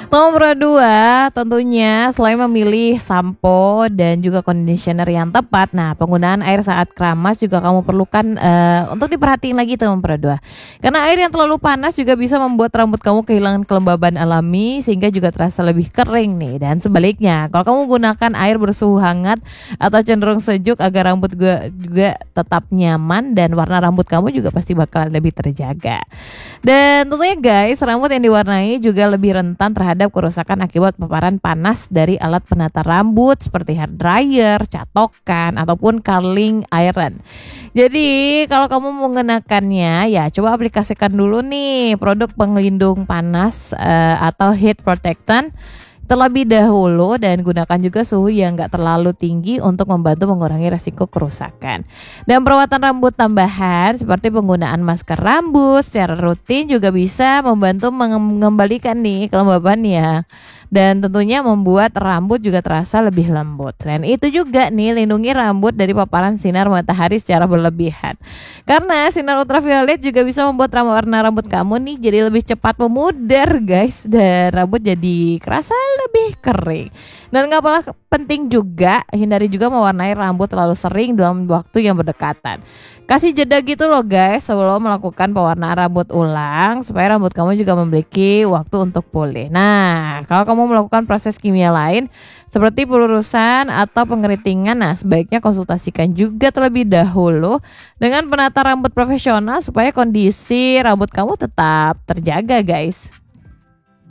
Nomor dua, tentunya selain memilih sampo dan juga conditioner yang tepat, nah penggunaan air saat keramas juga kamu perlukan untuk diperhatiin lagi tuh nomor dua. Karena air yang terlalu panas juga bisa membuat rambut kamu kehilangan kelembaban alami sehingga juga terasa lebih kering nih. Dan sebaliknya, kalau kamu gunakan air bersuhu hangat atau cenderung sejuk agar rambut juga tetap nyaman dan warna rambut kamu juga pasti bakal lebih terjaga. Dan tentunya guys, rambut yang diwarnai juga lebih rentan terhadap kerusakan akibat paparan panas dari alat penata rambut seperti hair dryer, catokan, ataupun curling iron. Jadi kalau kamu menggunakannya ya coba aplikasikan dulu nih produk pelindung panas atau heat protectant terlebih dahulu dan gunakan juga suhu yang nggak terlalu tinggi untuk membantu mengurangi resiko kerusakan. Dan perawatan rambut tambahan seperti penggunaan masker rambut secara rutin juga bisa membantu mengembalikan nih kelembabannya. Dan tentunya membuat rambut juga terasa lebih lembut. Selain itu juga nih lindungi rambut dari paparan sinar matahari secara berlebihan. Karena sinar ultraviolet juga bisa membuat warna rambut kamu nih jadi lebih cepat memudar guys. Dan rambut jadi kerasa lebih kering. Dan gak kalah penting juga hindari juga mewarnai rambut terlalu sering dalam waktu yang berdekatan. Kasih jeda gitu loh guys sebelum melakukan pewarnaan rambut ulang supaya rambut kamu juga memiliki waktu untuk pulih. Nah, kalau kamu melakukan proses kimia lain seperti pelurusan atau pengeritingan, nah sebaiknya konsultasikan juga terlebih dahulu dengan penata rambut profesional supaya kondisi rambut kamu tetap terjaga guys.